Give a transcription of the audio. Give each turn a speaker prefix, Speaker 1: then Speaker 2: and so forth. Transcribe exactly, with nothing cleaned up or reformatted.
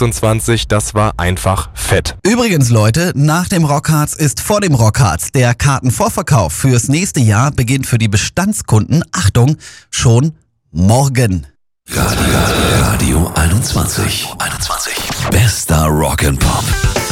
Speaker 1: sechsundzwanzig, das war einfach fett.
Speaker 2: Übrigens, Leute, nach dem Rockharz ist vor dem Rockharz. Der Kartenvorverkauf fürs nächste Jahr beginnt für die Bestandskunden, Achtung, schon morgen.
Speaker 3: Radio, Radio einundzwanzig. einundzwanzig. Bester Rock and Pop.